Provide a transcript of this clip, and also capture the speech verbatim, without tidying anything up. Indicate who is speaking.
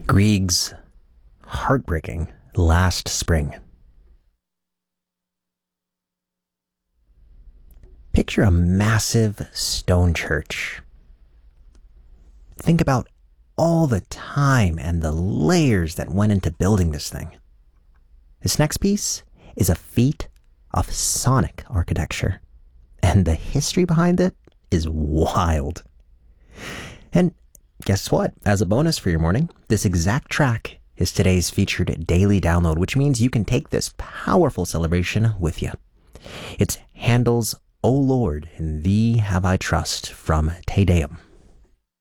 Speaker 1: Grieg's heartbreaking Last Spring. Picture a massive stone church. Think about all the time and the layers that went into building this thing. This next piece is a feat of sonic architecture, and the history behind it is wild. And guess what? As a bonus for your morning, this exact track is today's featured daily download, which means you can take this powerful celebration with you. It's Handel's O Lord, in Thee Have I Trust from Te Deum.